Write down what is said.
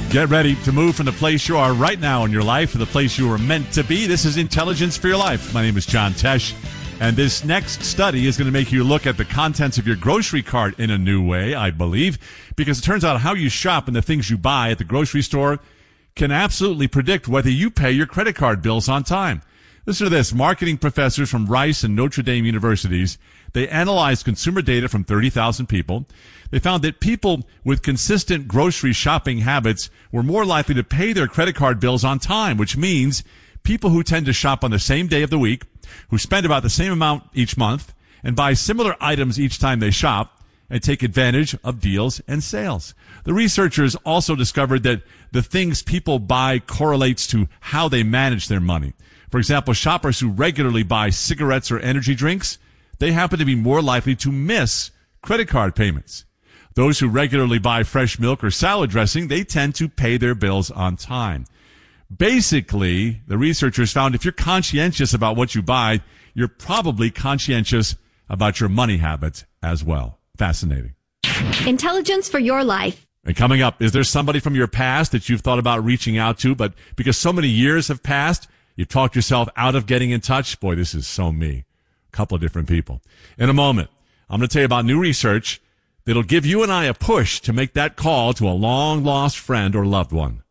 Get ready to move from the place you are right now in your life to the place you were meant to be. This is Intelligence for Your Life. My name is John Tesh, and this next study is going to make you look at the contents of your grocery cart in a new way, I believe, because it turns out how you shop and the things you buy at the grocery store can absolutely predict whether you pay your credit card bills on time. Listen to this. Marketing professors from Rice and Notre Dame universities, they analyzed consumer data from 30,000 people. They found that people with consistent grocery shopping habits were more likely to pay their credit card bills on time, which means people who tend to shop on the same day of the week, who spend about the same amount each month, and buy similar items each time they shop, and take advantage of deals and sales. The researchers also discovered that the things people buy correlates to how they manage their money. For example, shoppers who regularly buy cigarettes or energy drinks, they happen to be more likely to miss credit card payments. Those who regularly buy fresh milk or salad dressing, they tend to pay their bills on time. Basically, the researchers found if you're conscientious about what you buy, you're probably conscientious about your money habits as well. Fascinating. Intelligence for Your Life. And coming up, is there somebody from your past that you've thought about reaching out to, but because so many years have passed, you've talked yourself out of getting in touch? Boy, this is so me. A couple of different people. In a moment, I'm going to tell you about new research that'll give you and I a push to make that call to a long-lost friend or loved one.